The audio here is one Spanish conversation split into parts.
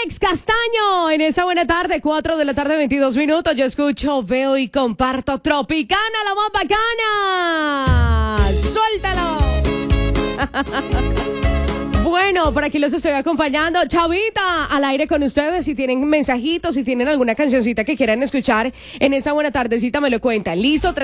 Alex Castaño, en esa buena tarde, 4 de la tarde, 22 minutos, yo escucho, veo y comparto Tropicana, la más bacana. ¡Suéltalo! Bueno, por aquí los estoy acompañando. Chavita, al aire con ustedes. Si tienen mensajitos, si tienen alguna cancioncita que quieran escuchar en esa buena tardecita, me lo cuentan. Listo,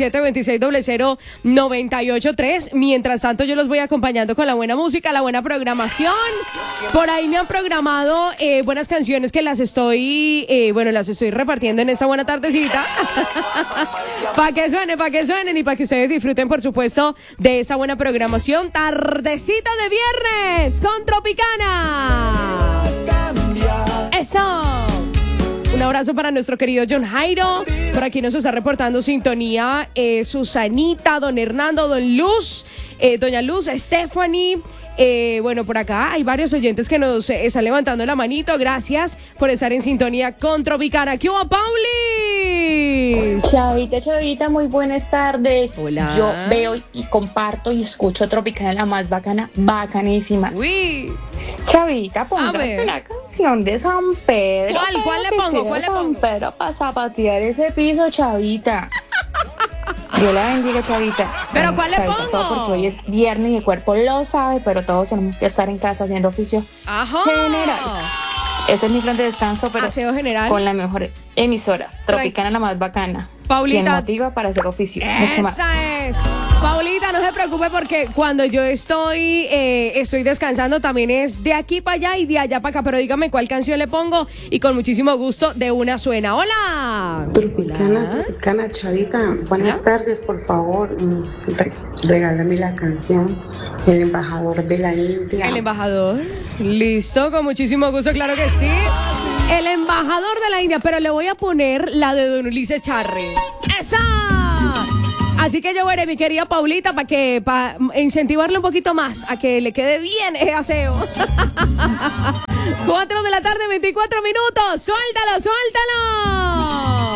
317-2600-983. Mientras tanto, yo los voy acompañando con la buena música, la buena programación. Por ahí me han programado buenas canciones que las estoy repartiendo en esa buena tardecita. Para que suenen y para que ustedes disfruten, por supuesto, de esa buena programación. Tardecita de viernes con Tropicana. Eso. Un abrazo para nuestro querido John Jairo. Por aquí nos está reportando sintonía Susanita, don Hernando, don Luz, doña Luz, Stephanie. Por acá hay varios oyentes que nos están levantando la manito. Gracias por estar en sintonía con Tropicana. ¿Qué hubo, Paulis? Chavita, muy buenas tardes. Hola. Yo veo y comparto y escucho Tropicana, la más bacana, bacanísima. Uy. Chavita, póngame una canción de San Pedro. ¿Cuál le pongo? San Pedro para zapatear ese piso, Chavita. Yo la bendiga, Chavita. ¿Pero cuál le Chavita, pongo? todo porque hoy es viernes y el cuerpo lo sabe, pero todos tenemos que estar en casa haciendo oficio general. Ese es mi plan de descanso, pero aseo general con la mejor emisora, Tropicana, la más bacana. Paulita, quien motiva para hacer oficio. Esa es. Paulita, no se preocupe porque cuando yo estoy descansando también es de aquí para allá y de allá para acá. Pero dígame cuál canción le pongo y con muchísimo gusto de una suena. ¡Hola! Tropicana, Chavita. Buenas tardes, por favor. Regálame la canción El Embajador de la India. ¿El Embajador? Listo, con muchísimo gusto, claro que sí. El Embajador de la India, pero le voy a poner la de Don Ulises Charry. ¡Esa! Así que yo veré, mi querida Paulita, para incentivarle un poquito más a que le quede bien ese aseo. 4 de la tarde, 24 minutos. ¡Suéltalo!